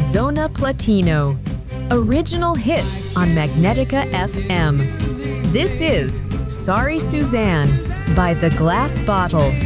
Zona Platino. Original hits on Magnetica FM. This is Sorry Suzanne by The Glass Bottle.